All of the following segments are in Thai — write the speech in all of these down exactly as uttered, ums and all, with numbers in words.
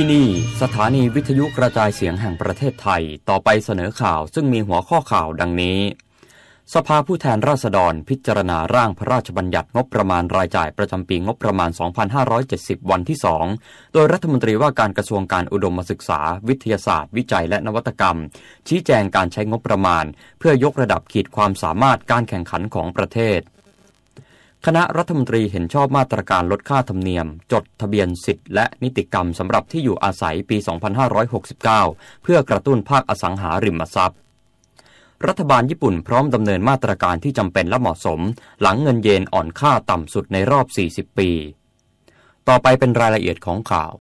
ที่นี่สถานีวิทยุกระจายเสียงแห่งประเทศไทยต่อไปเสนอข่าวซึ่งมีหัวข้อข่าวดังนี้สภาผู้แทนราษฎรพิจารณาร่างพระราชบัญญัติงบประมาณรายจ่ายประจำปีงบประมาณ สองพันห้าร้อยเจ็ดสิบ วันที่ สอง โดยรัฐมนตรีว่าการกระทรวงการอุดมศึกษาวิทยาศาสตร์วิจัยและนวัตกรรมชี้แจงการใช้งบประมาณเพื่อยกระดับขีดความสามารถการแข่งขันของประเทศคณะรัฐมนตรีเห็นชอบมาตรการลดค่าธรรมเนียมจดทะเบียนสิทธิและนิติกรรมสำหรับที่อยู่อาศัยปี สองพันห้าร้อยหกสิบเก้า เพื่อกระตุ้นภาคอสังหาริมทรัพย์รัฐบาลญี่ปุ่นพร้อมดำเนินมาตรการที่จำเป็นและเหมาะสมหลังเงินเยนอ่อนค่าต่ำสุดในรอบ สี่สิบ ปีต่อไปเป็นรายละเอียดของข่าว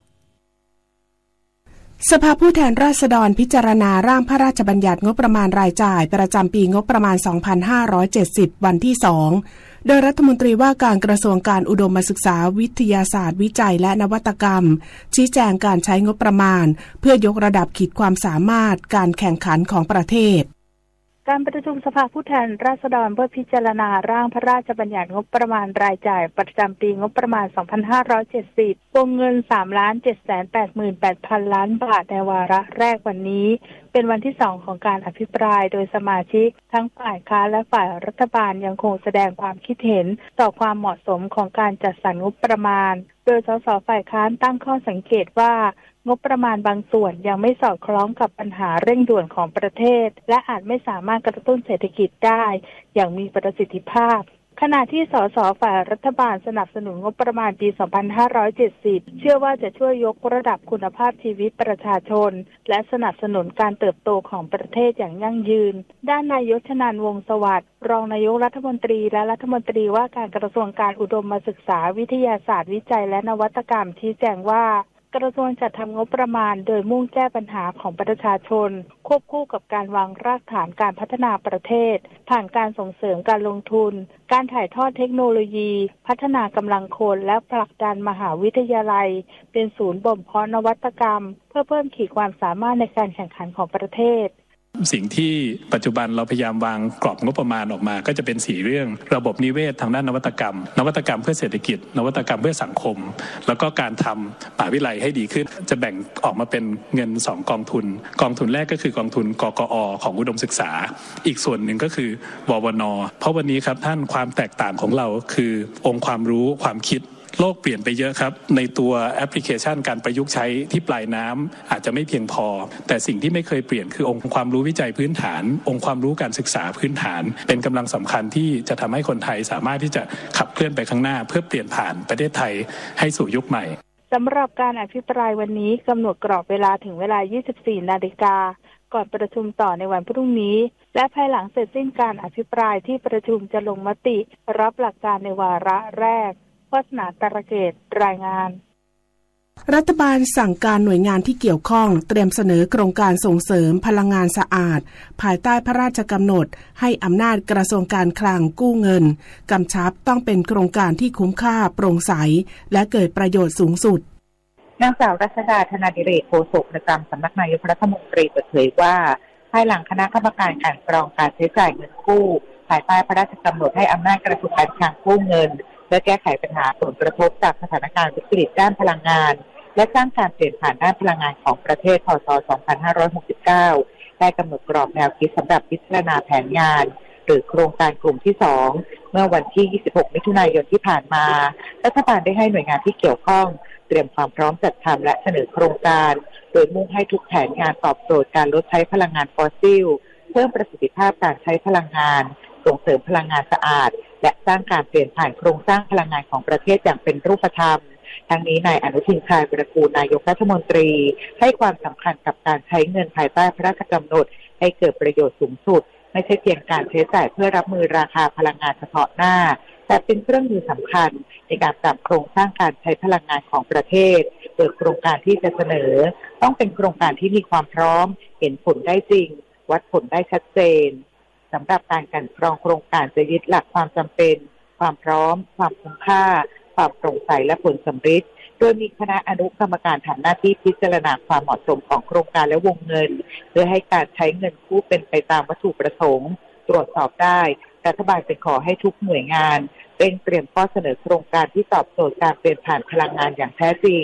สภาผู้แทนราษฎรพิจารณาร่างพระราชบัญญัติงบประมาณรายจ่ายประจำปีงบประมาณ สองพันห้าร้อยเจ็ดสิบ วันที่ สอง โดยรัฐมนตรีว่าการกระทรวงการอุดมศึกษาวิทยาศาสตร์วิจัยและนวัตกรรมชี้แจงการใช้งบประมาณเพื่อยกระดับขีดความสามารถการแข่งขันของประเทศการประชุมสภาผู้แทนราษฎรเพื่อพิจารณาร่างพระราชบัญญัติงบประมาณรายจ่ายประจำปีงบประมาณ สองพันห้าร้อยเจ็ดสิบ วงเงิน สามล้านเจ็ดแสนแปดหมื่นแปดพัน ล้านบาทในวาระแรกวันนี้เป็นวันที่สองของการอภิปรายโดยสมาชิกทั้งฝ่ายค้านและฝ่ายรัฐบาลยังคงแสดงความคิดเห็นต่อความเหมาะสมของการจัดสรรงบประมาณโดยสสฝ่ายค้านตั้งข้อสังเกตว่างบประมาณบางส่วนยังไม่สอดคล้องกับปัญหาเร่งด่วนของประเทศและอาจไม่สามารถกระตุ้นเศรษฐกิจได้อย่างมีประสิทธิภาพขณะที่สสฝ่ายรัฐบาลสนับสนุนงบประมาณปี สองพันห้าร้อยเจ็ดสิบ เชื่อว่าจะช่วยยกระดับคุณภาพชีวิตประชาชนและสนับสนุนการเติบโตของประเทศอย่างยั่งยืนด้านนายกชนันท์ วงศ์สวัสดิ์รองนายกรัฐมนตรีและรัฐมนตรีว่าการกระทรวงการอุดมศึกษาวิทยาศาสตร์วิจัยและนวัตกรรมชี้แจงว่ากระทรวงจัดทำงบประมาณโดยมุ่งแก้ปัญหาของประชาชนควบคู่กับการวางรากฐานการพัฒนาประเทศผ่านการส่งเสริมการลงทุนการถ่ายทอดเทคโนโลยีพัฒนากำลังคนและผลักดันมหาวิทยาลัยเป็นศูนย์บ่มเพาะนวัตกรรมเพื่อเพิ่มขีดความสามารถในการแข่งขันของประเทศสิ่งที่ปัจจุบันเราพยายามวางกรอบงบประมาณออกมาก็จะเป็นสี่เรื่องระบบนิเวศทางด้านนวัตกรรมนวัตกรรมเพื่อเศรษฐกิจนวัตกรรมเพื่อสังคมแล้วก็การทำมหาวิทยาลัยให้ดีขึ้นจะแบ่งออกมาเป็นเงินสองกองทุนกองทุนแรกก็คือกองทุนกกอของอุดมศึกษาอีกส่วนหนึ่งก็คือววนเพราะวันนี้ครับท่านความแตกต่างของเราคือองค์ความรู้ความคิดโลกเปลี่ยนไปเยอะครับในตัวแอปพลิเคชันการประยุกต์ใช้ที่ปลายน้ำอาจจะไม่เพียงพอแต่สิ่งที่ไม่เคยเปลี่ยนคือองค์ความรู้วิจัยพื้นฐานองค์ความรู้การศึกษาพื้นฐานเป็นกำลังสำคัญที่จะทำให้คนไทยสามารถที่จะขับเคลื่อนไปข้างหน้าเพื่อเปลี่ยนผ่านประเทศไทยให้สู่ยุคใหม่สำหรับการอภิปรายวันนี้กำหนดกรอบเวลาถึงเวลา ยี่สิบสี่ นาฬิกาก่อนประชุมต่อในวันพรุ่งนี้และภายหลังเสร็จสิ้นการอภิปรายที่ประชุมจะลงมติรับหลักการในวาระแรกวาสนาตระเกตรายงานรัฐบาลสั่งการหน่วยงานที่เกี่ยวข้องเตรียมเสนอโครงการส่งเสริมพลังงานสะอาดภายใต้พระราชกำหนดให้อำนาจกระทรวงการคลังกู้เงินกำชับต้องเป็นโครงการที่คุ้มค่าโปร่งใสและเกิดประโยชน์สูงสุดนางสาวรัชดาธนาดิเรกโฆษกประจำสำนักนายกรัฐมนตรีเปิดเผยว่าภายหลังคณะกรรมการการกรองการใช้จ่ายเงินกู้ภายใต้พระราชกำหนดให้อำนาจกระทรวงการคลังกู้เงินเพื่อแก้ไขปัญหาผลกระทบจากสถานการณ์วิกฤตด้านพลังงานและสร้างการเปลี่ยนผ่านด้านพลังงานของประเทศพ.ศ. สองพันห้าร้อยหกสิบเก้าได้กำหนดกรอบแนวคิดสำหรับพิจารณาแผนงานหรือโครงการกลุ่มที่สองเมื่อวันที่ยี่สิบหกมิถุนายนที่ผ่านมารัฐบาลได้ให้หน่วยงานที่เกี่ยวข้องเตรียมความพร้อมจัดทำและเสนอโครงการโดยมุ่งให้ทุกแผนงานตอบโจทย์การลดใช้พลังงานฟอสซิลเพิ่มประสิทธิภาพการใช้พลังงานส่งเสริมพลังงานสะอาดและสร้างการเปลี่ยนผ่านโครงสร้างพลังงานของประเทศอย่างเป็นรูปธรรมทั้งนี้นายอนุทินชาญวิรากูลนายกรัฐมนตรีให้ความสำคัญกับการใช้เงินภายใต้พระราชกำหนดให้เกิดประโยชน์สูงสุดไม่ใช่เพียงการใช้จ่ายเพื่อรับมือราคาพลังงานเฉพาะหน้าแต่เป็นเครื่องมือสำคัญในการปรับโครงสร้างการใช้พลังงานของประเทศโดยโครงการที่จะเสนอต้องเป็นโครงการที่มีความพร้อมเห็นผลได้จริงวัดผลได้ชัดเจนสำหรับการกลั่นกรองโครงการจะยึดหลักความจำเป็นความพร้อมความคุ้มค่าความโปร่งใสและผลสำฤทธิ์โดยมีคณะอนุกรรมการทำหน้าที่พิจารณาความเหมาะสมของโครงการและวงเงินเพื่อให้การใช้เงินกู้เป็นไปตามวัตถุประสงค์ตรวจสอบได้รัฐบาลจึงขอให้ทุกหน่วยงานเร่งเตรียมข้อเสนอโครงการที่ตอบโจทย์การเปลี่ยนผ่านพลังงานอย่างแท้จริง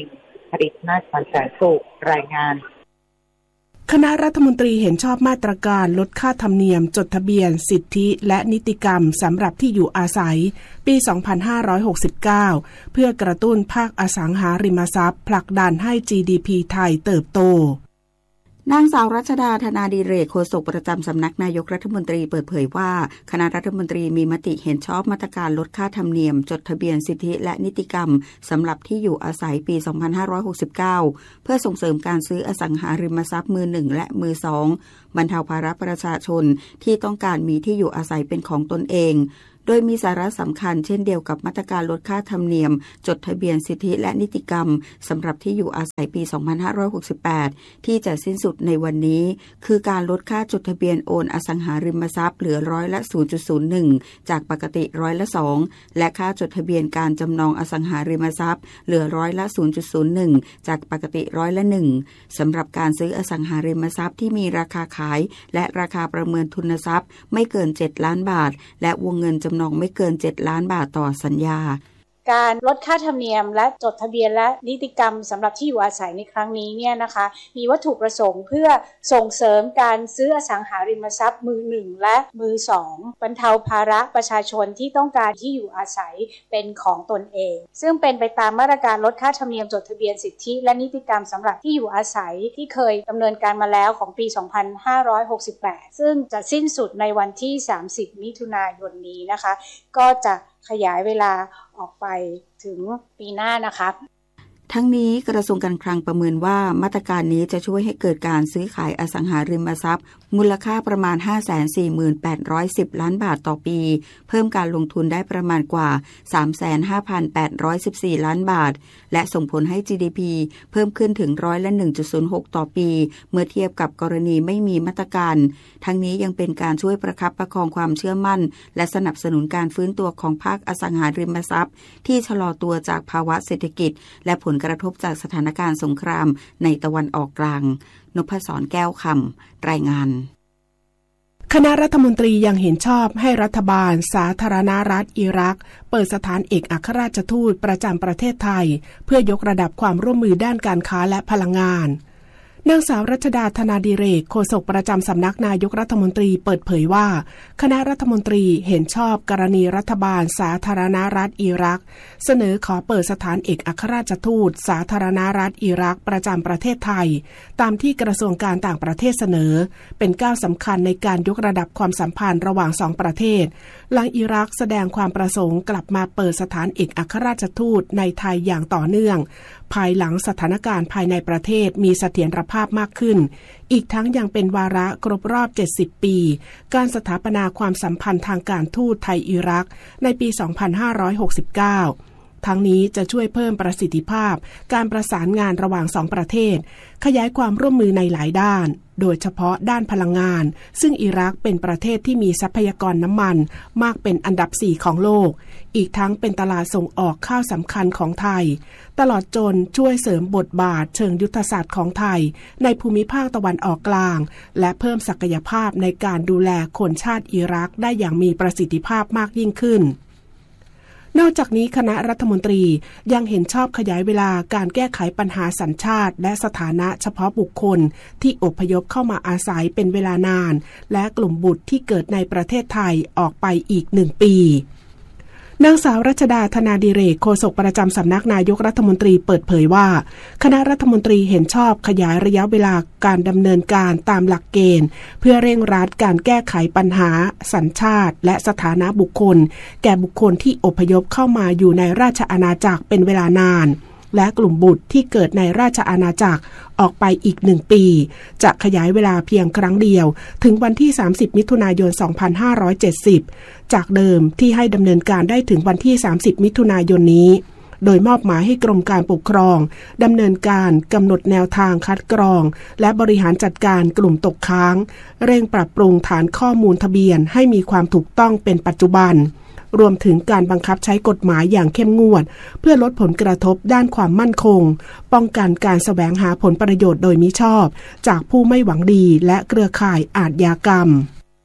ผลิตนาฏมันแสนสุขรายงานคณะรัฐมนตรีเห็นชอบมาตรการลดค่าธรรมเนียมจดทะเบียนสิทธิและนิติกรรมสำหรับที่อยู่อาศัยปี สองพันห้าร้อยหกสิบเก้า เพื่อกระตุ้นภาคอสังหาริมทรัพย์ผลักดันให้ จี ดี พี ไทยเติบโตนางสาวรัชดาธนาดิเรกโฆษกประจำสำนักนายกรัฐมนตรีเปิดเผยว่าคณะรัฐมนตรีมีมติเห็นชอบมาตรการลดค่าธรรมเนียมจดทะเบียนสิทธิและนิติกรรมสำหรับที่อยู่อาศัยปี สองพันห้าร้อยหกสิบเก้า เพื่อส่งเสริมการซื้ออสังหาริมทรัพย์มือหนึ่งและมือสองบรรเทาภาระประชาชนที่ต้องการมีที่อยู่อาศัยเป็นของตนเองโดยมีสาระสำคัญเช่นเดียวกับมาตรการลดค่าธรรมเนียมจดทะเบียนสิทธิและนิติกรรมสำหรับที่อยู่อาศัยปี สองพันห้าร้อยหกสิบแปด ที่จะสิ้นสุดในวันนี้คือการลดค่าจดทะเบียนโอนอสังหาริมทรัพย์เหลือร้อยละ ศูนย์จุดศูนย์หนึ่ง จากปกติร้อยละ สอง และค่าจดทะเบียนการจำนองอสังหาริมทรัพย์เหลือร้อยละ ศูนย์จุดศูนย์หนึ่ง จากปกติร้อยละ หนึ่ง สำหรับการซื้ออสังหาริมทรัพย์ที่มีราคาขายและราคาประเมินทุนทรัพย์ไม่เกินเจ็ดล้านบาทและวงเงินจำนองไม่เกินเจ็ดล้านบาทต่อสัญญาการลดค่าธรรมเนียมและจดทะเบียนและนิติกรรมสำหรับที่อยู่อาศัยในครั้งนี้เนี่ยนะคะมีวัตถุประสงค์เพื่อส่งเสริมการซื้ออสังหาริมทรัพย์มือหนึ่งและมือสองบรรเทาภาระประชาชนที่ต้องการที่อยู่อาศัยเป็นของตนเองซึ่งเป็นไปตามมาตรการลดค่าธรรมเนียมจดทะเบียนสิทธิและนิติกรรมสำหรับที่อยู่อาศัยที่เคยดำเนินการมาแล้วของปี สองพันห้าร้อยหกสิบแปด ซึ่งจะสิ้นสุดในวันที่ สามสิบ มิถุนายนนี้นะคะก็จะขยายเวลาออกไปถึงปีหน้านะคะทั้งนี้กระทรวงการคลังประเมินว่ามาตรการนี้จะช่วยให้เกิดการซื้อขายอสังหาริมทรัพย์มูลค่าประมาณ ห้าแสนสี่หมื่นแปดร้อยสิบ ล้านบาทต่อปีเพิ่มการลงทุนได้ประมาณกว่า สามแสนห้าพันแปดร้อยสิบสี่ ล้านบาทและส่งผลให้ จี ดี พี เพิ่มขึ้นถึงร้อยละ หนึ่งจุดศูนย์หก ต่อปีเมื่อเทียบกับกรณีไม่มีมาตรการทั้งนี้ยังเป็นการช่วยประคับประคองความเชื่อมั่นและสนับสนุนการฟื้นตัวของภาคอสังหาริมทรัพย์ที่ชะลอตัวจากภาวะเศรษฐกิจและผลกระทบจากสถานการณ์สงครามในตะวันออกกลางนพศรแก้วคำรายงานคณะรัฐมนตรียังเห็นชอบให้รัฐบาลสาธารณรัฐอิรักเปิดสถานเอกอัครราชทูตประจำประเทศไทยเพื่อยกระดับความร่วมมือด้านการค้าและพลังงานนางสาวรัชดาธนาดิเรกโฆษกประจำสำนักนายกรัฐมนตรีเปิดเผยว่าคณะรัฐมนตรีเห็นชอบกรณีรัฐบาลสาธารณรัฐอิรักเสนอขอเปิดสถานเอกอัครราชทูตสาธารณรัฐอิรักประจำประเทศไทยตามที่กระทรวงการต่างประเทศเสนอเป็นก้าวสำคัญในการยกระดับความสัมพันธ์ระหว่างสองประเทศหลังอิรักแสดงความประสงค์กลับมาเปิดสถานเอกอัครราชทูตในไทยอย่างต่อเนื่องภายหลังสถานการณ์ภายในประเทศมีเสถียรภาพมากขึ้นอีกทั้งยังเป็นวาระครบรอบเจ็ดสิบปีการสถาปนาความสัมพันธ์ทางการทูตไทยอิรักในปี สองพันห้าร้อยหกสิบเก้า ทั้งนี้จะช่วยเพิ่มประสิทธิภาพการประสานงานระหว่างสองประเทศขยายความร่วมมือในหลายด้านโดยเฉพาะด้านพลังงานซึ่งอิรักเป็นประเทศที่มีทรัพยากรน้ำมันมากเป็นอันดับสี่ของโลกอีกทั้งเป็นตลาดส่งออกข้าวสำคัญของไทยตลอดจนช่วยเสริมบทบาทเชิงยุทธศาสตร์ของไทยในภูมิภาคตะวันออกกลางและเพิ่มศักยภาพในการดูแลคนชาติอิรักได้อย่างมีประสิทธิภาพมากยิ่งขึ้นนอกจากนี้คณะรัฐมนตรียังเห็นชอบขยายเวลาการแก้ไขปัญหาสัญชาติและสถานะเฉพาะบุคคลที่อพยพเข้ามาอาศัยเป็นเวลานานและกลุ่มบุตรที่เกิดในประเทศไทยออกไปอีกหนึ่งปีนางสาวรัชดาธนาดิเรกโฆษกประจำสำนักนายกรัฐมนตรีเปิดเผยว่าคณะรัฐมนตรีเห็นชอบขยายระยะเวลาการดำเนินการตามหลักเกณฑ์เพื่อเร่งรัดการแก้ไขปัญหาสัญชาติและสถานะบุคคลแก่บุคคลที่อพยพเข้ามาอยู่ในราชอาณาจักรเป็นเวลานานและกลุ่มบุตรที่เกิดในราชอาณาจักรออกไปอีกหนึ่งปีจะขยายเวลาเพียงครั้งเดียวถึงวันที่สามสิบมิถุนายนสองพันห้าร้อยเจ็ดสิบจากเดิมที่ให้ดำเนินการได้ถึงวันที่สามสิบมิถุนายนนี้โดยมอบหมายให้กรมการปกครองดำเนินการกำหนดแนวทางคัดกรองและบริหารจัดการกลุ่มตกค้างเร่งปรับปรุงฐานข้อมูลทะเบียนให้มีความถูกต้องเป็นปัจจุบันรวมถึงการบังคับใช้กฎหมายอย่างเข้มงวดเพื่อลดผลกระทบด้านความมั่นคงป้องกันการแสวงหาผลประโยชน์โดยมิชอบจากผู้ไม่หวังดีและเครือข่ายอาชญากรรม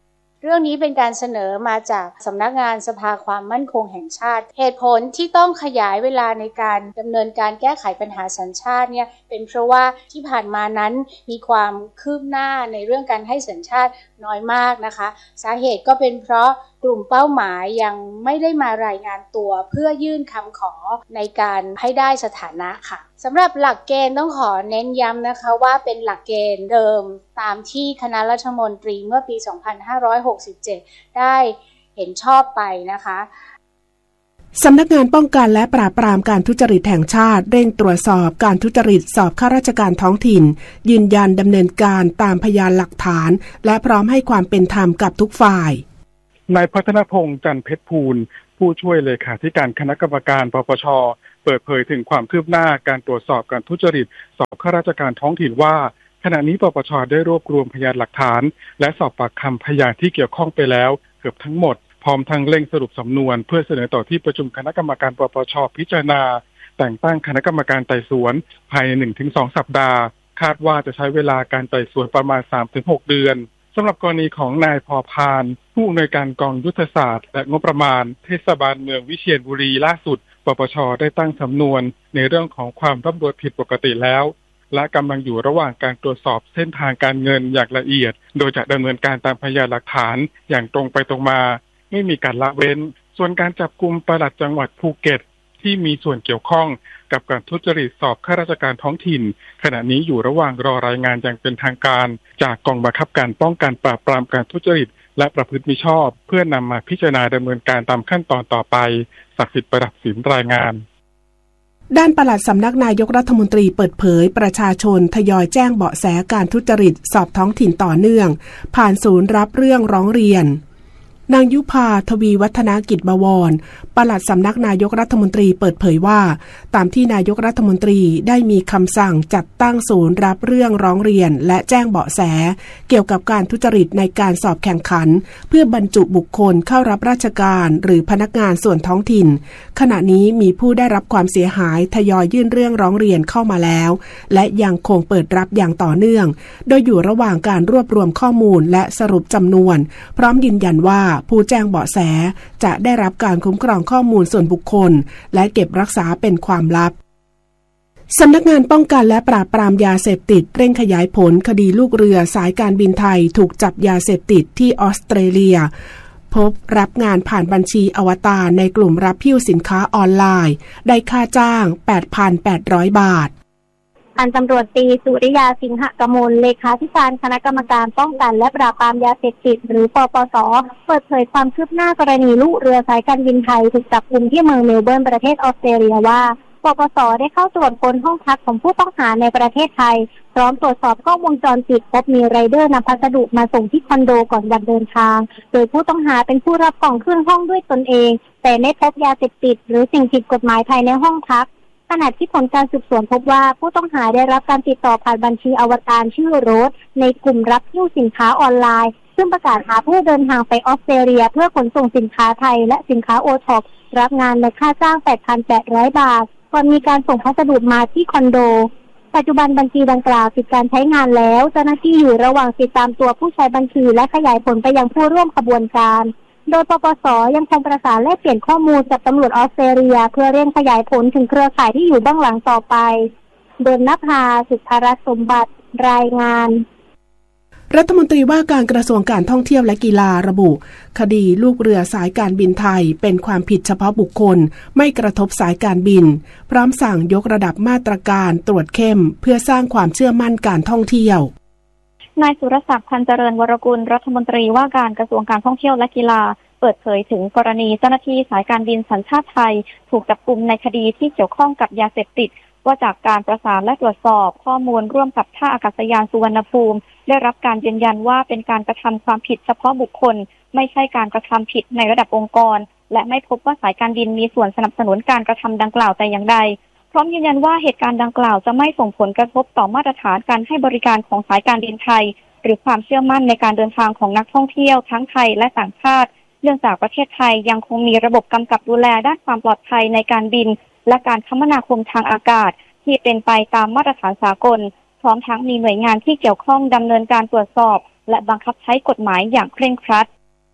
เรื่องนี้เป็นการเสนอมาจากสำนักงานสภาความมั่นคงแห่งชาติเหตุผลที่ต้องขยายเวลาในการดำเนินการแก้ไขปัญหาสัญชาติเนี่ยเป็นเพราะว่าที่ผ่านมานั้นมีความคืบหน้าในเรื่องการให้สัญชาติน้อยมากนะคะสาเหตุก็เป็นเพราะกลุ่มเป้าหมายยังไม่ได้มารายงานตัวเพื่อยื่นคำขอในการให้ได้สถานะค่ะสำหรับหลักเกณฑ์ต้องขอเน้นย้ำนะคะว่าเป็นหลักเกณฑ์เดิมตามที่คณะรัฐมนตรีเมื่อปี สองพันห้าร้อยหกสิบเจ็ด ได้เห็นชอบไปนะคะสำนักงานป้องกันและปราบปรามการทุจริตแห่งชาติเร่งตรวจสอบการทุจริตสอบข้าราชการท้องถิ่นยืนยันดำเนินการตามพยานหลักฐานและพร้อมให้ความเป็นธรรมกับทุกฝ่ายนายพัฒนพงษ์จันทร์เพชรภูลผู้ช่วยเลขาธิการคณะกรรมการปปช.เปิดเผยถึงความคืบหน้าการตรวจสอบการทุจริตสอบข้าราชการท้องถิ่นว่าขณะนี้ปปช.ได้รวบรวมพยานหลักฐานและสอบปากคำพยานที่เกี่ยวข้องไปแล้วเกือบทั้งหมดพร้อมทั้งเร่งสรุปสำนวนเพื่อเสนอต่อที่ประชุมคณะกรรมการปปช.พิจารณาแต่งตั้งคณะกรรมการไต่สวนภายใน หนึ่งถึงสอง สัปดาห์คาดว่าจะใช้เวลาการไต่สวนประมาณ สามถึงหก เดือนสำหรับกรณีของนายพอพานผู้อำนวยการกองยุทธศาสตร์และงบประมาณเทศบาลเมืองวิเชียรบุรีล่าสุดปปช.ได้ตั้งสำนวนในเรื่องของความร่ำรวยผิดปกติแล้วและกำลังอยู่ระหว่างการตรวจสอบเส้นทางการเงินอย่างละเอียดโดยจะดำเนินการตามพยานหลักฐานอย่างตรงไปตรงมาไม่มีการละเว้นส่วนการจับกุมปลัดจังหวัดภูเก็ตที่มีส่วนเกี่ยวข้องกับการทุจริตสอบข้าราชการท้องถิ่นขณะนี้อยู่ระหว่างรอรายงานอย่างเป็นทางการจากกองบังคับการป้องกันปราบปรามการทุจริตและประพฤติมิชอบเพื่อนำมาพิจารณาดำเนินการตามขั้นตอนต่อไปศักดิ์สิทธิ์ประดับศิลป์รายงานด้านปลัดสำนักนายกรัฐมนตรีเปิดเผยประชาชนทยอยแจ้งเบาะแสการทุจริตสอบท้องถิ่นต่อเนื่องผ่านศูนย์รับเรื่องร้องเรียนนางยุพาทวีวัฒนกิจบวรปลัดสำนักนายกรัฐมนตรีเปิดเผยว่าตามที่นายกรัฐมนตรีได้มีคำสั่งจัดตั้งศูนย์รับเรื่องร้องเรียนและแจ้งเบาะแสเกี่ยวกับการทุจริตในการสอบแข่งขันเพื่อบรรจุบุคคลเข้ารับราชการหรือพนักงานส่วนท้องถิ่นขณะนี้มีผู้ได้รับความเสียหายทยอยยื่นเรื่องร้องเรียนเข้ามาแล้วและยังคงเปิดรับอย่างต่อเนื่องโดยอยู่ระหว่างการรวบรวมข้อมูลและสรุปจำนวนพร้อมยืนยันว่าผู้แจ้งเบาะแสจะได้รับการคุ้มครองข้อมูลส่วนบุคคลและเก็บรักษาเป็นความลับสำนักงานป้องกันและปราบปรามยาเสพติดเร่งขยายผลคดีลูกเรือสายการบินไทยถูกจับยาเสพติดที่ออสเตรเลียพบรับงานผ่านบัญชีอวตารในกลุ่มรับหิ้วสินค้าออนไลน์ได้ค่าจ้าง แปดพันแปดร้อย บาทพันตำรวจตรีสุริยาสิงหกมลเลขาธิการคณะกรรมการป้องกันและปราบปรามยาเสพติดหรือปปส.เปิดเผยความคืบหน้ากรณีลูกเรือสายการบินไทยถูกจับกุมที่เมืองเมลเบิร์นประเทศออสเตรเลียว่าปปส.ได้เข้าตรวจค้นห้องพักของผู้ต้องหาในประเทศไทยพร้อมตรวจสอบกล้องวงจรปิดพบมีไรเดอร์นำพัสดุมาส่งที่คอนโดก่อนวันเดินทางโดยผู้ต้องหาเป็นผู้รับกล่องขึ้นห้องด้วยตนเองแต่ไม่พบยาเสพติดหรือสิ่งผิดกฎหมายภายในห้องพักขณะที่ผลการสืบสวนพบว่าผู้ต้องหาได้รับการติดต่อผ่านบัญชีอวตารชื่อโรสในกลุ่มรับหิ้วสินค้าออนไลน์ซึ่งประกาศหาผู้เดินทางไปออสเตรเลียเพื่อขนส่งสินค้าไทยและสินค้าโอท็อปรับงานในค่าจ้าง แปดพันแปดร้อย บาทก่อนมีการส่งพัสดุมาที่คอนโดปัจจุบันบัญชีดังกล่าวปิดการใช้งานแล้วเจ้าหน้าที่อยู่ระหว่างติดตามตัวผู้ใช้บัญชีและขยายผลไปยังผู้ร่วมขบวนการโดยปปส.ยังคงประสานแลกเปลี่ยนข้อมูลกับตำรวจออสเตรเลียเพื่อเร่งขยายผลถึงเครือข่ายที่อยู่เบื้องหลังต่อไปเดินนภาสุภรัตน์สมบัติรายงานรัฐมนตรีว่าการกระทรวงการท่องเที่ยวและกีฬาระบุคดีลูกเรือสายการบินไทยเป็นความผิดเฉพาะบุคคลไม่กระทบสายการบินพร้อมสั่งยกระดับมาตรการตรวจเข้มเพื่อสร้างความเชื่อมั่นการท่องเที่ยวนายสุรศักดิ์พันเจริญวรกุลรัฐมนตรีว่าการกระทรวงการท่องเที่ยวและกีฬาเปิดเผยถึงกรณีเจ้าหน้าที่สายการบินสัญชาติไทยถูกจับกุมในคดีที่เกี่ยวข้องกับยาเสพติดว่าจากการประสานและตรวจสอบข้อมูลร่วมกับท่าอากาศยานสุวรรณภูมิได้รับการยืนยันว่าเป็นการกระทำความผิดเฉพาะบุคคลไม่ใช่การกระทำผิดในระดับองค์กรและไม่พบว่าสายการบินมีส่วนสนับสนุนการกระทำดังกล่าวแต่อย่างใดพร้อมยืนยันว่าเหตุการณ์ดังกล่าวจะไม่ส่งผลกระทบต่อมาตรฐานการให้บริการของสายการบินไทยหรือความเชื่อมั่นในการเดินทางของนักท่องเที่ยวทั้งไทยและต่างชาติเนื่องจากประเทศไทยยังคงมีระบบกำกับดูแลด้านความปลอดภัยในการบินและการคมนาคมทางอากาศที่เป็นไปตามมาตรฐานสากลพร้อมทั้งมีหน่วยงานที่เกี่ยวข้องดำเนินการตรวจสอบและบังคับใช้กฎหมายอย่างเคร่งครัด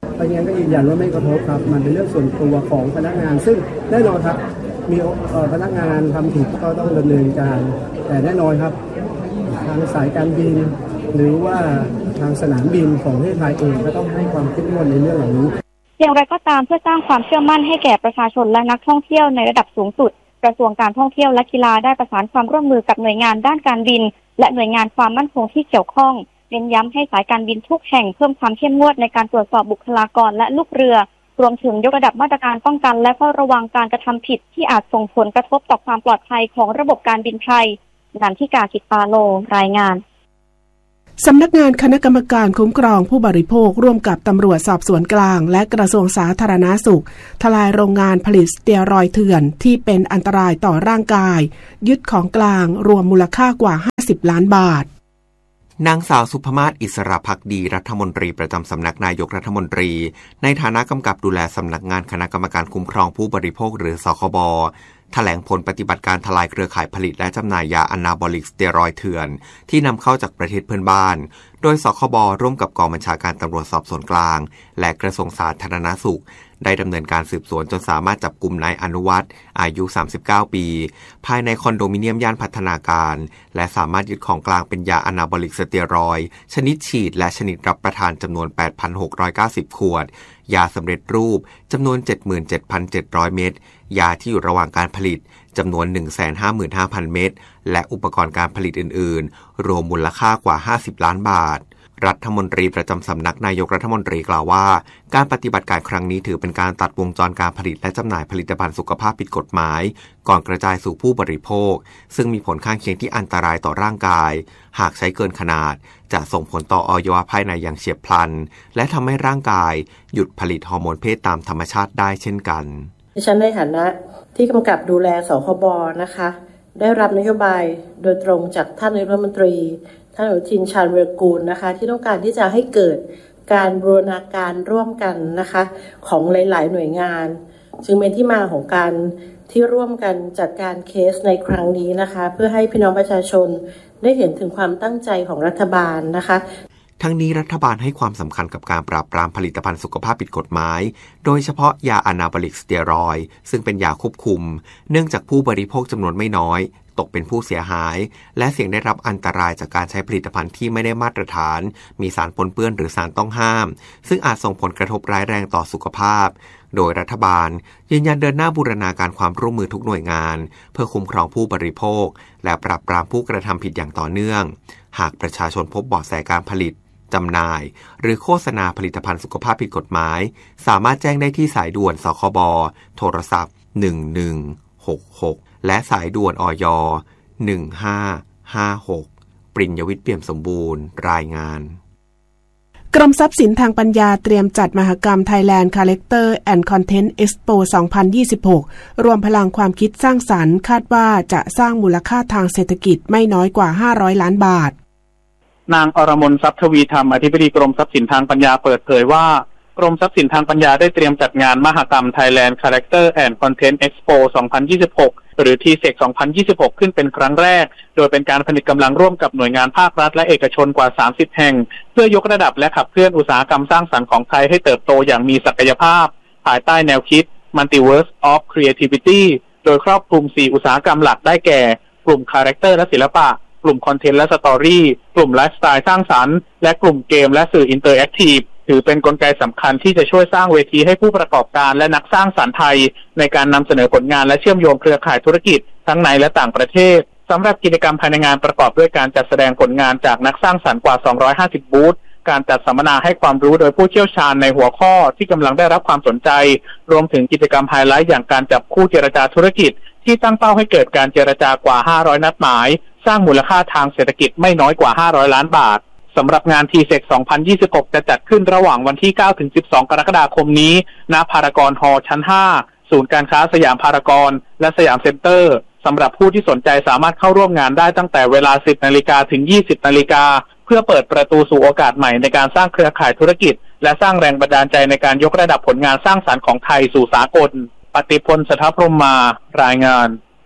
เพราะงั้นก็ยืนยันว่าไม่กระทบครับมันเป็นเรื่องส่วนตัวของพนักงานซึ่งแน่นอนครับมีพนักงานทำผิดก็ต้องดำเนินการแต่แน่นอนครับทางสายการบินหรือว่าทางสนามบินของประเทศไทยเองก็ต้องให้ความเข้มงวดในเรื่องเหล่านี้อย่างไรก็ตามเพื่อสร้างความเชื่อมั่นให้แก่ประชาชนและนักท่องเที่ยวในระดับสูงสุดกระทรวงการท่องเที่ยวและกีฬาได้ประสานความร่วมมือกับหน่วยงานด้านการบินและหน่วยงานความมั่นคงที่เกี่ยวข้องเน้นย้ำให้สายการบินทุกแห่งเพิ่มความเข้มงวดในการตรวจสอบบุคลากรและลูกเรือรวมถึงยกระดับมาตรการป้องกันและเฝ้าระวังการกระทำผิดที่อาจส่งผลกระทบต่อความปลอดภัยของระบบการบินไทยนันทิกา กิตปาโลรายงานสำนักงานคณะกรรมการคุ้มครองผู้บริโภคร่วมกับตำรวจสอบสวนกลางและกระทรวงสาธารณสุขทลายโรงงานผลิตสเตียรอยด์เถื่อนที่เป็นอันตรายต่อร่างกายยึดของกลางรวมมูลค่ากว่าห้าสิบล้านบาทนางสาวสุภมาศอิสระภักดีรัฐมนตรีประจำสำนักนายกรัฐมนตรีในฐานะกำกับดูแลสำนักงานคณะกรรมการคุ้มครองผู้บริโภคหรือสคบแถลงผลปฏิบัติการทลายเครือข่ายผลิตและจำหน่ายยาอนาบอลิกสเตียรอยด์เถื่อนที่นำเข้าจากประเทศเพื่อนบ้านโดยสคบร่วมกับกองบัญชาการตำรวจสอบสวนกลางและกระทรวงสาธารณสุขได้ดำเนินการสืบสวนจนสามารถจับกุมนายอนุวัฒน์อายุสามสิบเก้าปีภายในคอนโดมิเนียมย่านพัฒนาการและสามารถยึดของกลางเป็นยาอนาบอลิกสเตียรอยด์ชนิดฉีดและชนิดรับประทานจำนวน แปดพันหกร้อยเก้าสิบ ขวดยาสำเร็จรูปจำนวน เจ็ดหมื่นเจ็ดพันเจ็ดร้อย เม็ดยาที่อยู่ระหว่างการผลิตจำนวน หนึ่งแสนห้าหมื่นห้าพัน เม็ดและอุปกรณ์การผลิตอื่นๆรวมมูลค่ากว่าห้าสิบล้านบาทรัฐมนตรีประจำสำนักนายกรัฐมนตรีกล่าวว่าการปฏิบัติการครั้งนี้ถือเป็นการตัดวงจรการผลิตและจำหน่ายผลิตภัณฑ์สุขภาพผิดกฎหมายก่อนกระจายสู่ผู้บริโภคซึ่งมีผลข้างเคียงที่อันตรายต่อร่างกายหากใช้เกินขนาดจะส่งผลต่ออวัยวะภายในอย่างเฉียบพลันและทำให้ร่างกายหยุดผลิตฮอร์โมนเพศตามธรรมชาติได้เช่นกันดิฉันในฐานะที่กำกับดูแลสคบนะคะได้รับนโยบายโดยตรงจากท่านนายกรัฐมนตรีท่านอนุทินชาญวีรกูลนะคะที่ต้องการที่จะให้เกิดการบูรณาการร่วมกันนะคะของหลายๆหน่วยงานจึงเป็นที่มาของการที่ร่วมกันจัดการเคสในครั้งนี้นะคะเพื่อให้พี่น้องประชาชนได้เห็นถึงความตั้งใจของรัฐบาลนะคะทั้งนี้รัฐบาลให้ความสำคัญกับการปราบปรามผลิตภัณฑ์สุขภาพผิดกฎหมายโดยเฉพาะยาอนาบอลิกสเตียรอยด์ซึ่งเป็นยาควบคุมเนื่องจากผู้บริโภคจำนวนไม่น้อยตกเป็นผู้เสียหายและเสี่ยงได้รับอันตรายจากการใช้ผลิตภัณฑ์ที่ไม่ได้มาตรฐานมีสารปนเปื้อนหรือสารต้องห้ามซึ่งอาจส่งผลกระทบร้ายแรงต่อสุขภาพโดยรัฐบาลยืนยันเดินหน้าบูรณาการความร่วมมือทุกหน่วยงานเพื่อคุ้มครองผู้บริโภคและปราบปรามผู้กระทำผิดอย่างต่อเนื่องหากประชาชนพบเบาะแสการผลิตจำหน่ายหรือโฆษณาผลิตภัณฑ์สุขภาพผิดกฎหมายสามารถแจ้งได้ที่สายด่วนสคบโทรศัพท์หนึ่งหนึ่งหกหกและสายด่วนอย หนึ่งห้าห้าหกปริญญวิทย์เปี่ยมสมบูรณ์รายงานกรมทรัพย์สินทางปัญญาเตรียมจัดมหกรรม Thailand Character and Content Expo สองพันยี่สิบหกรวมพลังความคิดสร้างสรรค์คาดว่าจะสร้างมูลค่าทางเศรษฐกิจไม่น้อยกว่าห้าร้อยล้านบาทนางอรมนทรัพย์ทวีธรรมอธิบดีกรมทรัพย์สินทางปัญญาเปิดเผยว่ากรมทรัพย์สินทางปัญญาได้เตรียมจัดงานมหกรรม Thailand Character and Content Expo สองพันยี่สิบหกหรือ ที เซค สองพันยี่สิบหกขึ้นเป็นครั้งแรกโดยเป็นการผลิตกำลังร่วมกับหน่วยงานภาครัฐและเอกชนกว่าสามสิบแห่งเพื่อยกระดับและขับเคลื่อนอุตสาหกรรมสร้างสรรค์ของไทยให้เติบโตอย่างมีศักยภาพภายใต้แนวคิด Multiverse of Creativity โดยครอบคลุมสี่อุตสาหกรรมหลักได้แก่กลุ่มคาแรคเตอร์และศิลปะกลุ่มคอนเทนต์และสตอรี่กลุ่มไลฟ์สไตล์สร้างสรรค์และกลุ่มเกมและสื่ออินเตอร์แอคทีฟถือเป็นกลไกสำคัญที่จะช่วยสร้างเวทีให้ผู้ประกอบการและนักสร้างสรรค์ไทยในการนำเสนอผลงานและเชื่อมโยงเครือข่ายธุรกิจทั้งในและต่างประเทศสำหรับกิจกรรมภายในงานประกอบด้วยการจัดแสดงผลงานจากนักสร้างสรรค์กว่าสองร้อยห้าสิบบูธการจัดสัมมนาให้ความรู้โดยผู้เชี่ยวชาญในหัวข้อที่กำลังได้รับความสนใจรวมถึงกิจกรรมไฮไลท์อย่างการจับคู่เจรจาธุรกิจที่ตั้งเป้าให้เกิดการเจรจากว่าห้าร้อยนัดหมายสร้างมูลค่าทางเศรษฐกิจไม่น้อยกว่าห้าร้อยล้านบาทสำหรับงาน ที เซค สองพันยี่สิบหกจะจัดขึ้นระหว่างวันที่เก้าถึงสิบสองกรกฎาคมนี้ณพารากอนฮอลล์ชั้นห้าศูนย์การค้าสยามพารากอนและสยามเซ็นเตอร์สำหรับผู้ที่สนใจสามารถเข้าร่วมงานได้ตั้งแต่เวลา สิบนาฬิกาถึง ยี่สิบนาฬิกาเพื่อเปิดประตูสู่โอกาสใหม่ในการสร้างเครือข่ายธุรกิจและสร้างแรงบันดาลใจในการยกระดับผลงานสร้างสรรค์ของไทยสู่สากลปฏิพล สถพรหมมารายงาน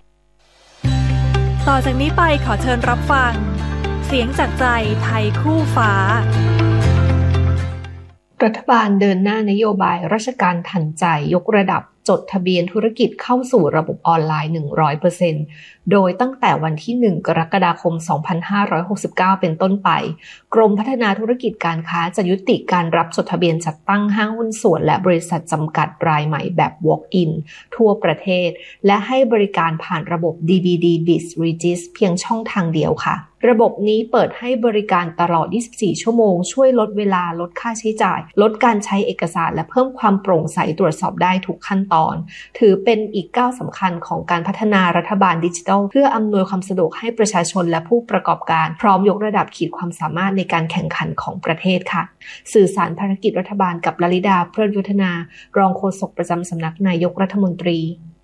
ต่อจากนี้ไปขอเชิญรับฟังเสียงจากใจไทยคู่ฟ้ารัฐบาลเดินหน้านโยบายราชการทันใจยกระดับจดทะเบียนธุรกิจเข้าสู่ระบบออนไลน์ หนึ่งร้อยเปอร์เซ็นต์ โดยตั้งแต่วันที่ หนึ่ง กรกฎาคม สองพันห้าร้อยหกสิบเก้า เป็นต้นไปกรมพัฒนาธุรกิจการค้าจะยุติการรับจดทะเบียนจัดตั้งห้างหุ้นส่วนและบริษัทจำกัดรายใหม่แบบ Walk-in ทั่วประเทศและให้บริการผ่านระบบ ดี บี ดี Biz Regis เพียงช่องทางเดียวค่ะระบบนี้เปิดให้บริการตลอด ยี่สิบสี่ ชั่วโมงช่วยลดเวลาลดค่าใช้จ่ายลดการใช้เอกสารและเพิ่มความโปร่งใสตรวจสอบได้ทุกขั้นตอนถือเป็นอีกก้าวสำคัญของการพัฒนารัฐบาลดิจิทัลเพื่ออำนวยความสะดวกให้ประชาชนและผู้ประกอบการพร้อมยกระดับขีดความสามารถในการแข่งขันของประเทศค่ะสื่อสารภารกิจรัฐบาลกับลลิดาเพลินยุทธนารองโฆษกประจำสำนักนายกรัฐมนตรี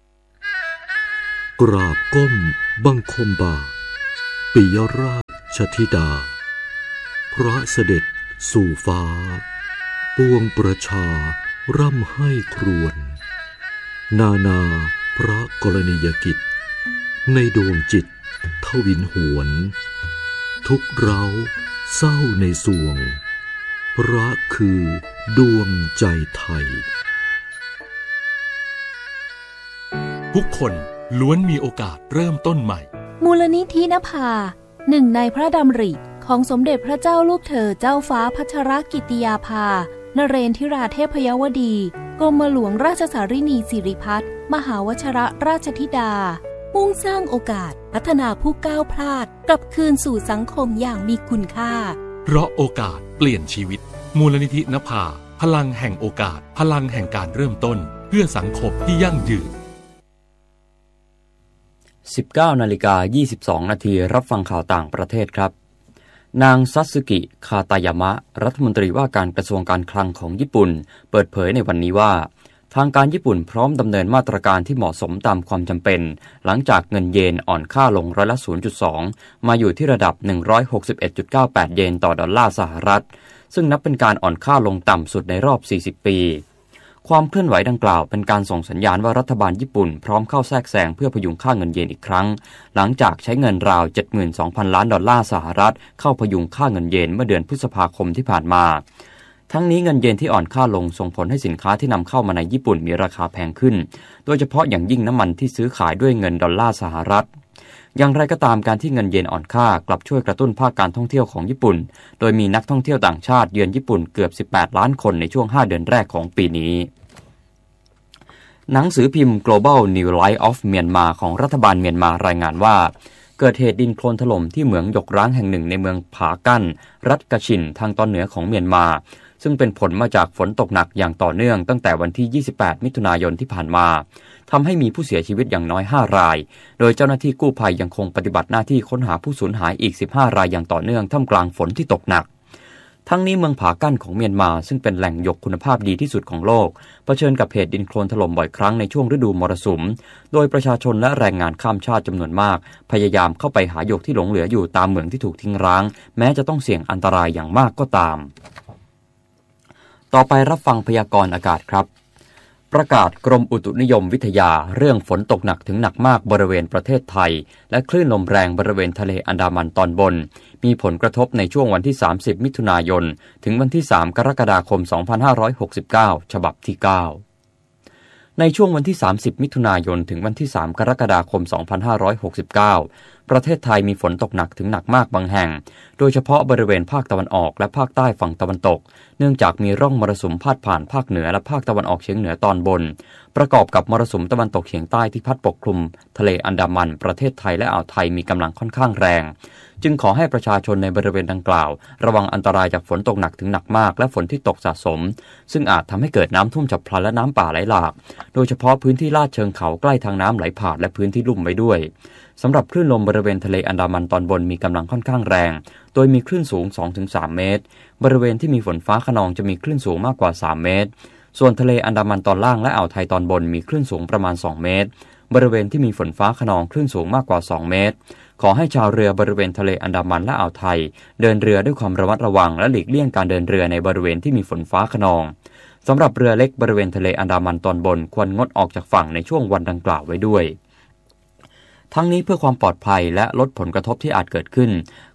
กราบก้มบังคมบาทปิยราชธิดาพระเสด็จสู่ฟ้าปวงประชาร่ำให้ครวญนานาพระกรณียกิจในดวงจิตทวินหวนทุกเร้าเศร้าในสวงพระคือดวงใจไทยทุกคนล้วนมีโอกาสเริ่มต้นใหม่มูลนิธินภาหนึ่งในพระดำริของสมเด็จพระเจ้าลูกเธอเจ้าฟ้าพัชรกิติยาภานเรนทิราเทพยวดีกรมหลวงราชสารินีสิริพัฒน์มหาวชิรราชธิดามุ่งสร้างโอกาสพัฒนาผู้ก้าวพลาดกลับคืนสู่สังคมอย่างมีคุณค่าเพราะโอกาสเปลี่ยนชีวิตมูลนิธินภาพลังแห่งโอกาสพลังแห่งการเริ่มต้นเพื่อสังคมที่ยั่งยืนสิบเก้านาฬิกายี่สิบสองนาทีรับฟังข่าวต่างประเทศครับนางซัตสึกิคาตายามะรัฐมนตรีว่าการกระทรวงการคลังของญี่ปุ่นเปิดเผยในวันนี้ว่าทางการญี่ปุ่นพร้อมดำเนินมาตรการที่เหมาะสมตามความจำเป็นหลังจากเงินเยนอ่อนค่าลงร้อยละ ศูนย์จุดสอง มาอยู่ที่ระดับ หนึ่งร้อยหกสิบเอ็ดจุดเก้าแปด เยนต่อดอลลาร์สหรัฐซึ่งนับเป็นการอ่อนค่าลงต่ำสุดในรอบสี่สิบปีความเคลื่อนไหวดังกล่าวเป็นการส่งสัญญาณว่ารัฐบาลญี่ปุ่นพร้อมเข้าแทรกแซงเพื่อพยุงค่าเงินเยนอีกครั้งหลังจากใช้เงินราว เจ็ดหมื่นสองพัน ล้านดอลลาร์สหรัฐเข้าพยุงค่าเงินเยนเมื่อเดือนพฤษภาคมที่ผ่านมาทั้งนี้เงินเยนที่อ่อนค่าลงส่งผลให้สินค้าที่นำเข้ามาในญี่ปุ่นมีราคาแพงขึ้นโดยเฉพาะอย่างยิ่งน้ำมันที่ซื้อขายด้วยเงินดอลลาร์สหรัฐอย่างไรก็ตามการที่เงินเยนอ่อนค่ากลับช่วยกระตุ้นภาคการท่องเที่ยวของญี่ปุ่นโดยมีนักท่องเที่ยวต่างชาติเยือนญี่ปุ่นเกือบสิบแปดล้านคนในช่วงห้าเดือนแรกของปีนี้หนังสือพิมพ์ Global New Light of Myanmar ของรัฐบาลเมียนมารายงานว่าเกิดเหตุดินโคลนถล่มที่เหมืองหยกร้างแห่งหนึ่งในเมืองผากั้นรัฐกะชินทางตอนเหนือของเมียนมาซึ่งเป็นผลมาจากฝนตกหนักอย่างต่อเนื่องตั้งแต่วันที่ยี่สิบแปดมิถุนายนที่ผ่านมาทำให้มีผู้เสียชีวิตอย่างน้อยห้ารายโดยเจ้าหน้าที่กู้ภัยยังคงปฏิบัติหน้าที่ค้นหาผู้สูญหายอีกสิบห้ารายอย่างต่อเนื่องท่ามกลางฝนที่ตกหนักทั้งนี้เมืองผากั้นของเมียนมาซึ่งเป็นแหล่งหยกคุณภาพดีที่สุดของโลกเผชิญกับเหตุดินโคลนถล่มบ่อยครั้งในช่วงฤดูมรสุมโดยประชาชนและแรงงานข้ามชาติจำนวนมากพยายามเข้าไปหาหยกที่หลงเหลืออยู่ตามเหมืองที่ถูกทิ้งร้างแม้จะต้องเสี่ยงอันตรายอย่างมากก็ตามต่อไปรับฟังพยากรณ์อากาศครับประกาศกรมอุตุนิยมวิทยาเรื่องฝนตกหนักถึงหนักมากบริเวณประเทศไทยและคลื่นลมแรงบริเวณทะเลอันดามันตอนบนมีผลกระทบในช่วงวันที่สามสิบมิถุนายนถึงวันที่สามกรกฎาคมสองพันห้าร้อยหกสิบเก้าฉบับที่เก้าในช่วงวันที่สามสิบมิถุนายนถึงวันที่สามกรกฎาคมสองพันห้าร้อยหกสิบเก้าประเทศไทยมีฝนตกหนักถึงหนักมากบางแห่งโดยเฉพาะบริเวณภาคตะวันออกและภาคใต้ฝั่งตะวันตกเนื่องจากมีร่องมรสุมพาดผ่านภาคเหนือและภาคตะวันออกเฉียงเหนือตอนบนประกอบกับมรสุมตะวันตกเฉียงใต้ที่พัดปกคลุมทะเลอันดามันประเทศไทยและอ่าวไทยมีกำลังค่อนข้างแรงจึงขอให้ประชาชนในบริเวณดังกล่าวระวังอันตรายจากฝนตกหนักถึงหนักมากและฝนที่ตกสะสมซึ่งอาจทำให้เกิดน้ำท่วมฉับพลันและน้ำป่าไหลหลากโดยเฉพาะพื้นที่ลาดเชิงเขาใกล้ทางน้ำไหลผ่านและพื้นที่ลุ่มไว้ด้วยสำหรับคลื่นลมบริเวณทะเลอันดามันตอนบนมีกำลังค่อนข้างแรงโดยมีคลื่นสูง สองถึงสาม เมตรบริเวณที่มีฝนฟ้าคะนองจะมีคลื่นสูงมากกว่าสามเมตรส่วนทะเลอันดามันตอนล่างและอ่าวไทยตอนบนมีคลื่นสูงประมาณสองเมตรบริเวณที่มีฝนฟ้าคะนองคลื่นสูงมากกว่าสองเมตรขอให้ชาวเรือบริเวณทะเลอันดามันและอ่าวไทยเดินเรือด้วยความระมัดระวังและหลีกเลี่ยงการเดินเรือในบริเวณที่มีฝนฟ้าคะนองสำหรับเรือเล็กบริเวณทะเลอันดามันตอนบนควรงดออกจากฝั่งในช่วงวันดังกล่าวไว้ด้วยทั้งนี้เพื่อความปลอดภัยและลดผลกระทบที่อาจเกิดขึ้น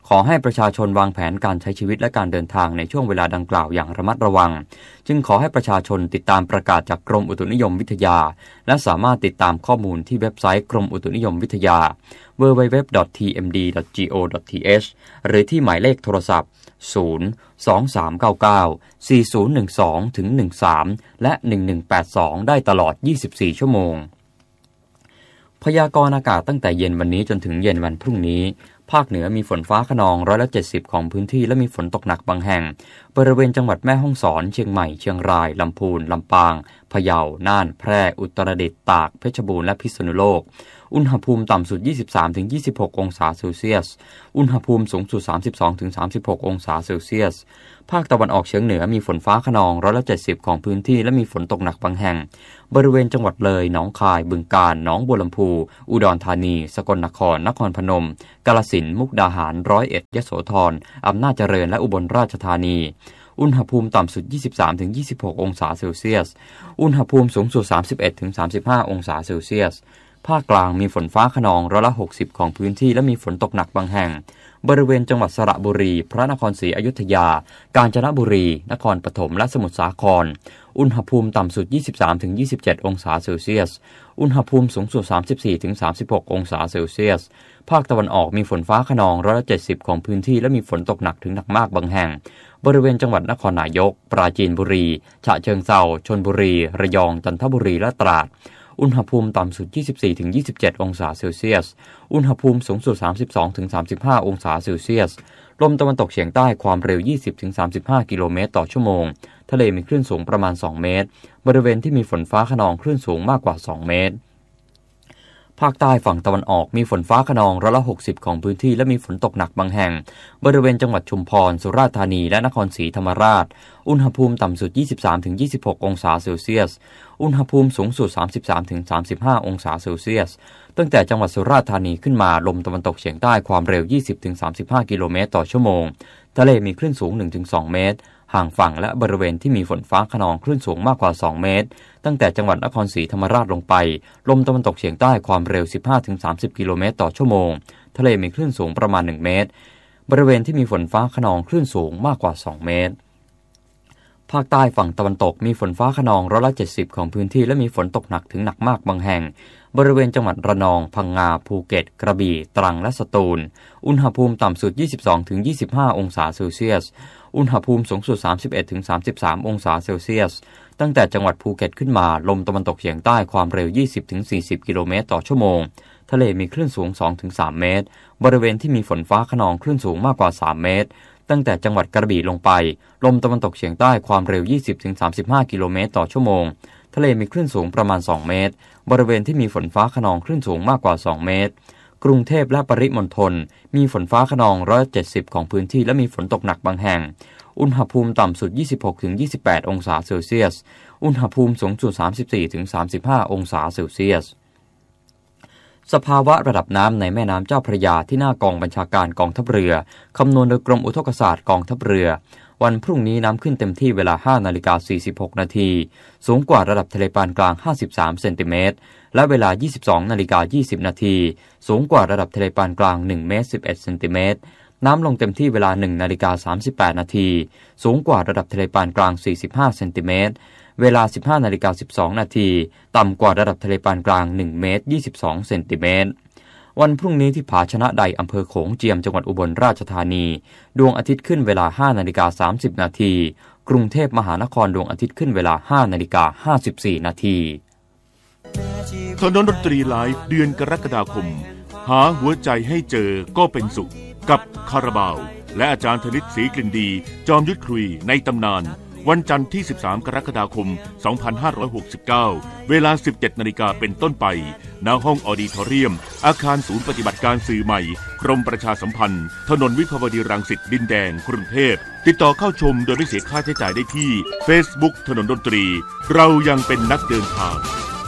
ขอให้ประชาชนวางแผนการใช้ชีวิตและการเดินทางในช่วงเวลาดังกล่าวอย่างระมัดระวังจึงขอให้ประชาชนติดตามประกาศจากกรมอุตุนิยมวิทยาและสามารถติดตามข้อมูลที่เว็บไซต์กรมอุตุนิยมวิทยา ดับเบิลยู ดับเบิลยู ดับเบิลยู ดอท ที เอ็ม ดี ดอท จี โอ ดอท ที เอช หรือที่หมายเลขโทรศัพท์ ศูนย์ สอง สาม เก้า เก้า สี่ ศูนย์ หนึ่ง สอง ถึง หนึ่ง สาม และ หนึ่ง หนึ่ง แปด สอง ได้ตลอด ยี่สิบสี่ ชั่วโมงพยากรณ์อากาศตั้งแต่เย็นวันนี้จนถึงเย็นวันพรุ่งนี้ภาคเหนือมีฝนฟ้าคะนองร้อยละเจ็ดสิบของพื้นที่และมีฝนตกหนักบางแห่งบริเวณจังหวัดแม่ฮ่องสอนเชียงใหม่เชียงรายลำพูนลำปางพะเยาน่านแพร่อุตรดิตถ์ตากเพชรบูรณ์และพิษณุโลกอุณหภูมิต่ำสุด ยี่สิบสามถึงยี่สิบหก องศาเซลเซียสอุณหภูมิสูงสุด สามสิบสองถึงสามสิบหก องศาเซลเซียสภาคตะวันออกเฉียงเหนือมีฝนฟ้าคะนองร้อยละเจ็ดสิบของพื้นที่และมีฝนตกหนักบางแห่งบริเวณจังหวัดเลยหนองคายบึงกาฬหนองบัวลำพูอุดรธานีสกลนครนครพนมกาฬสินธุ์มุกดาหารร้อยเอ็ดยโสธรอำนาจเจริญและอุบลราชธานีอุณหภูมิต่ำสุด ยี่สิบสามถึงยี่สิบหก องศาเซลเซียสอุณหภูมิสูงสุด สามสิบเอ็ดถึงสามสิบห้า องศาเซลเซียสภาคกลางมีฝนฟ้าคะนองร้อยละหกสิบของพื้นที่และมีฝนตกหนักบางแห่งบริเวณจังหวัดสระบุรีพระนครศรีอยุธยากาญจนบุรีนครปฐมและสมุทรสาครอุณหภูมิต่ำสุด ยี่สิบสามถึงยี่สิบเจ็ด องศาเซลเซียสอุณหภูมิสูงสุด สามสิบสี่ถึงสามสิบหก องศาเซลเซียสภาคตะวันออกมีฝนฟ้าคะนองร้อยละเจ็ดสิบของพื้นที่และมีฝนตกหนักถึงหนักมากบางแห่งบริเวณจังหวัดนครนายกปราจีนบุรีฉะเชิงเทราชลบุรีระยองจันทบุรีและตราดอุณหภูมิต่ำสุด ยี่สิบสี่ถึงยี่สิบเจ็ด องศาเซลเซียสอุณหภูมิสูงสุด สามสิบสองถึงสามสิบห้า องศาเซลเซียสลมตะวันตกเฉียงใต้ความเร็ว ยี่สิบถึงสามสิบห้า กิโลเมตรต่อชั่วโมงทะเลมีคลื่นสูงประมาณสองเมตรบริเวณที่มีฝนฟ้าคะนองคลื่นสูงมากกว่าสองเมตรภาคใต้ฝั่งตะวันออกมีฝนฟ้าคะนองร้อยละหกสิบของพื้นที่และมีฝนตกหนักบางแห่งบริเวณจังหวัดชุมพรสุราษฎร์ธานีและนครศรีธรรมราชอุณหภูมิต่ำสุด ยี่สิบสามถึงยี่สิบหก องศาเซลเซียสอุณหภูมิสูงสุด สามสิบสามถึงสามสิบห้า องศาเซลเซียสตั้งแต่จังหวัดสุราษฎร์ธานีขึ้นมาลมตะวันตกเฉียงใต้ความเร็ว ยี่สิบถึงสามสิบห้า กิโลเมตรต่อชั่วโมงทะเลมีคลื่นสูง หนึ่งถึงสอง เมตรห่างฝั่งและบริเวณที่มีฝนฟ้าคะนองคลื่นสูงมากกว่าสองเมตรตั้งแต่จังหวัดนครศรีธรรมราชลงไปลมตะวันตกเฉียงใต้ความเร็ว สิบห้าถึงสามสิบ กิโลเมตรต่อชั่วโมงทะเลมีคลื่นสูงประมาณหนึ่งเมตรบริเวณที่มีฝนฟ้าคะนองคลื่นสูงมากกว่าสองเมตรภาคใต้ฝั่งตะวันตกมีฝนฟ้าคะนองร้อยละเจ็ดสิบของพื้นที่และมีฝนตกหนักถึงหนักมากบางแห่งบริเวณจังหวัดระนองพังงาภูเก็ตกระบี่ตรังและสตูลอุณหภูมิต่ำสุด ยี่สิบสองถึงยี่สิบห้า องศาเซลเซียสอุณหภูมิสูงสุด สามสิบเอ็ดถึงสามสิบสาม องศาเซลเซียสตั้งแต่จังหวัดภูเก็ตขึ้นมาลมตะวันตกเฉียงใต้ความเร็ว ยี่สิบถึงสี่สิบ กิโลเมตรต่อชั่วโมงทะเลมีคลื่นสูง สองถึงสาม เมตรบริเวณที่มีฝนฟ้าคะนองคลื่นสูงมากกว่าสามเมตรตั้งแต่จังหวัดกระบี่ลงไปลมตะวันตกเฉียงใต้ความเร็ว ยี่สิบถึงสามสิบห้า กิโลเมตรต่อชั่วโมงทะเลมีคลื่นสูงประมาณสองเมตรบริเวณที่มีฝนฟ้าคะนองคลื่นสูงมากกว่าสองเมตรกรุงเทพและปริมณฑลมีฝนฟ้าคะนองร้อยละเจ็ดสิบของพื้นที่และมีฝนตกหนักบางแห่งอุณหภูมิต่ำสุด ยี่สิบหกถึงยี่สิบแปด องศาเซลเซียสอุณหภูมิสูงสุด สามสิบสี่ถึงสามสิบห้า องศาเซลเซียสสภาวะระดับน้ำในแม่น้ำเจ้าพระยาที่หน้ากองบัญชาการกองทัพเรือคำนวณโดยกรมอุทกศาสตร์กองทัพเรือวันพรุ่งนี้น้ำขึ้นเต็มที่เวลา ห้านาฬิกาสี่สิบหก นาทีสูงกว่าระดับทะเลปานกลางห้าสิบสามเซนติเมตรและเวลา ยี่สิบสองนาฬิกายี่สิบ นาทีสูงกว่าระดับทะเลปานกลางหนึ่งเมตรสิบเอ็ดเซนติเมตรน้ำลงเต็มที่เวลา หนึ่งนาฬิกาสามสิบแปด นาทีสูงกว่าระดับทะเลปานกลางสี่สิบห้าเซนติเมตรเวลา สิบห้านาฬิกาสิบสอง นาทีต่ำกว่าระดับทะเลปานกลางหนึ่งเมตรยี่สิบสองเซนติเมตรวันพรุ่งนี้ที่ผาชนะใดอำเภอโขงเจียมจังหวัดอุบลราชธานีดวงอาทิตย์ขึ้นเวลา ห้านาฬิกาสามสิบ นาทีกรุงเทพมหานครดวงอาทิตย์ขึ้นเวลา ห้านาฬิกาห้าสิบสี่ นาทีถนนดนตรีไลฟ์เดือนกรกฎาคมหาหัวใจให้เจอก็เป็นสุขกับคาราบาวและอาจารย์ธนิตศรีกลิ่นดีจอมยุทธคุยในตำนานวันจันทร์ที่สิบสามกรกฎาคมสองพันห้าร้อยหกสิบเก้าเวลา สิบเจ็ดนาฬิกาเป็นต้นไปณห้องออดิทอเรียมอาคารศูนย์ปฏิบัติการสื่อใหม่กรมประชาสัมพันธ์ถนนวิภาวดีรังสิตดินแดงกรุงเทพติดต่อเข้าชมโดยไม่เสียค่าใช้จ่ายได้ที่ Facebook ถนนดนตรีเรายังเป็นนักเดินทาง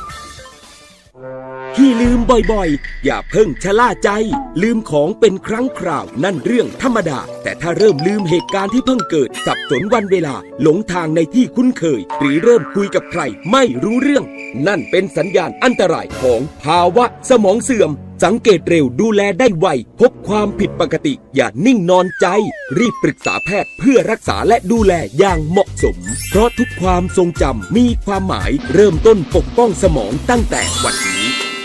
ที่ลืมบ่อยๆอย่าเพิ่งชะล่าใจลืมของเป็นครั้งคราวนั่นเรื่องธรรมดาแต่ถ้าเริ่มลืมเหตุการณ์ที่เพิ่งเกิดสับสนวันเวลาหลงทางในที่คุ้นเคยหรือเริ่มคุยกับใครไม่รู้เรื่องนั่นเป็นสัญญาณอันตรายของภาวะสมองเสื่อมสังเกตเร็วดูแลได้ไวพบความผิดปกติอย่านิ่งนอนใจรีบปรึกษาแพทย์เพื่อรักษาและดูแลอย่างเหมาะสมเพราะทุกความทรงจำมีความหมายเริ่มต้นปกป้องสมองตั้งแต่วันนี้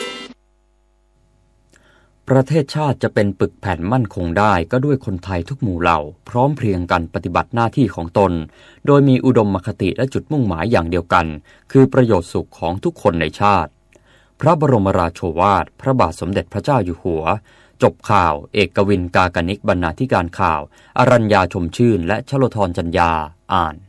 ประเทศชาติจะเป็นปึกแผ่นมั่นคงได้ก็ด้วยคนไทยทุกหมู่เหล่าพร้อมเพรียงกันปฏิบัติหน้าที่ของตนโดยมีอุดมคติและจุดมุ่งหมายอย่างเดียวกันคือประโยชน์สุขของทุกคนในชาติพระบรมราโชวาทพระบาทสมเด็จพระเจ้าอยู่หัวจบข่าวเอกวินกากนิกบรรณาธิการข่าวอรัญญาชมชื่นและชโลธรจัญญาอ่าน